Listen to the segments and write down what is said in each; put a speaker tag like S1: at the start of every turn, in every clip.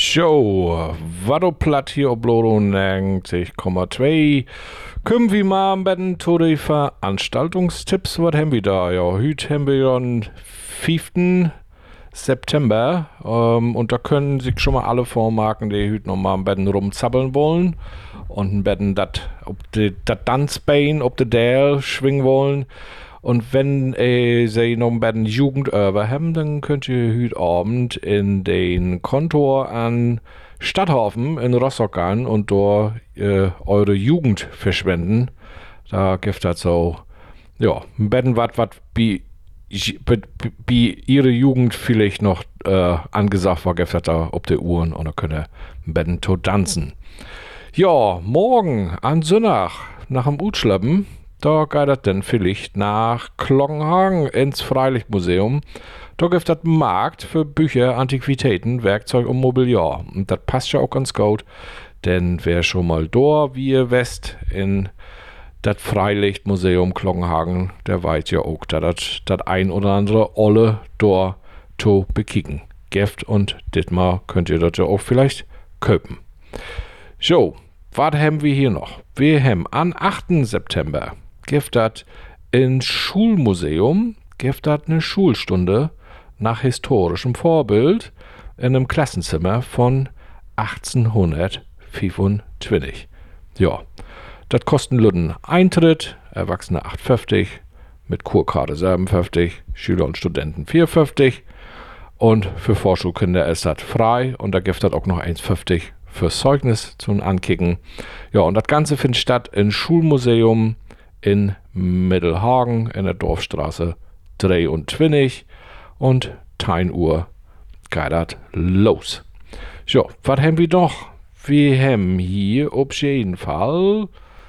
S1: Jo, Wattoplatt hier ob Lodo 90,2. Kommen wir mal am besten zu den Veranstaltungstipps. Was haben wir da? Ja, heute haben wir ja den 5. September. Und da können sich schon mal alle vormarken, die heute noch mal am besten rumzappeln wollen. Und am besten das Tanzbein ob der Dale schwingen wollen. Und wenn sie noch ein bisschen Jugend über haben, dann könnt ihr heute Abend in den Kontor an Stadthafen in Rostock gehen und dort eure Jugend verschwenden. Da gibt es so, ja, ein bisschen was bei ihre Jugend vielleicht noch angesagt war, gibt es da auf der Uhren und da könnt ihr ein bisschen to tanzen. Ja, morgen an Sonntag nach dem Utschleppen. Da geht das dann vielleicht nach Klockenhagen ins Freilichtmuseum. Da gibt es einen Markt für Bücher, Antiquitäten, Werkzeug und Mobiliar. Und das passt ja auch ganz gut, denn wer schon mal da wie ihr wisst in das Freilichtmuseum Klockenhagen, der weiß ja auch, dass das ein oder andere Olle da zu bekicken gibt. Und diesmal könnt ihr das ja auch vielleicht kaufen. So, was haben wir hier noch? Wir haben am 8. September gibt das im Schulmuseum eine Schulstunde nach historischem Vorbild in einem Klassenzimmer von 1825. Ja, das kostet einen Eintritt, Erwachsene 8,50, mit Kurkarte 7,50, Schüler und Studenten 4,50 und für Vorschulkinder ist das frei und da gibt es auch noch 1,50 fürs Zeugnis zum Ankicken. Ja, und das Ganze findet statt im Schulmuseum in Mittelhagen in der Dorfstraße 23 und 10 Uhr geht das los. So, was haben wir noch? Wir haben hier auf jeden Fall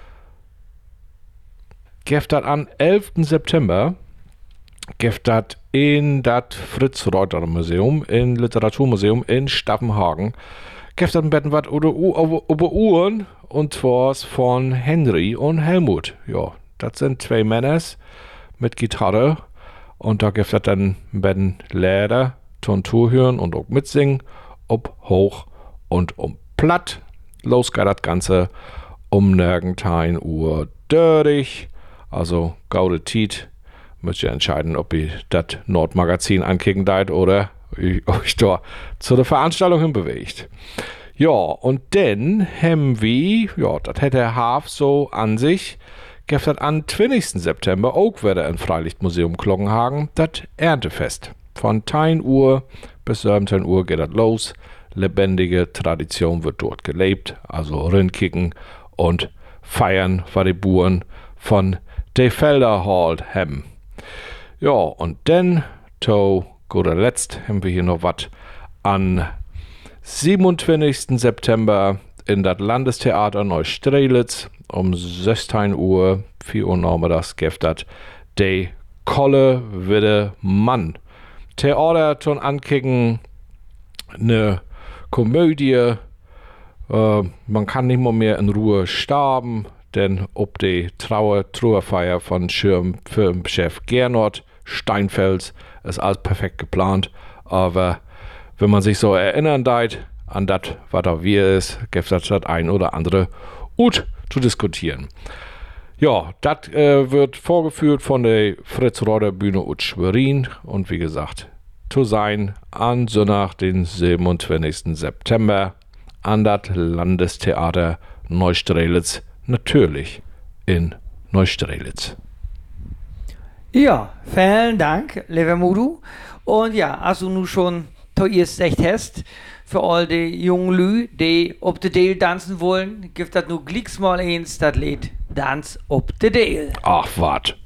S1: gibt das am 11. September gibt das in das Fritz-Reuter-Museum, in Literaturmuseum in Staffenhagen gibt das ein bisschen was über Uhren und zwar von Henry und Helmut. Ja, das sind zwei Männer mit Gitarre und da gibt es dann ein bisschen Leder zum Zuhören und auch mitsingen, ob hoch und um platt. Los geht das Ganze um 9 Uhr durch. Also gaude Tiet. Müsst ihr entscheiden, ob ihr das Nordmagazin ankicken deit oder euch da zu der Veranstaltung hinbewegt. Ja, und dann haben wir, ja, das hätte der Haf so an sich, gibt es am 20. September auch wieder im Freilichtmuseum Klockenhagen das Erntefest. Von 10 Uhr bis 17 Uhr geht das los. Lebendige Tradition wird dort gelebt, also rinkicken und feiern, was die Buren von de Felder halt haben. Ja, und dann, zu guter Letzt, haben wir hier noch was an 27. September in das Landestheater Neustrelitz um 16 Uhr, 4 Uhr nachmittags, gibt das de Kolle Widde Mann. Theater zum Ankicken, eine Komödie, man kann nicht mehr in Ruhe sterben, denn ob die Trauerfeier von Filmchef Gernot Steinfels ist alles perfekt geplant, aber wenn man sich so erinnern deit an das, was da wir ist, gibt es das ein oder andere gut zu diskutieren. Ja, das wird vorgeführt von der Fritz-Reuter-Bühne ut Schwerin und wie gesagt, zu sein an Sonntag, den 27. September an das Landestheater Neustrelitz, natürlich in Neustrelitz.
S2: Ja, vielen Dank, lieber Mudu. Und ja, als du nun schon zuerst gesagt hast, für all die jungen Lü, die ob de Deel tanzen wollen, gibt das nur glicks mal eins, das Lied Tanz ob de Deel.
S1: Ach, wat.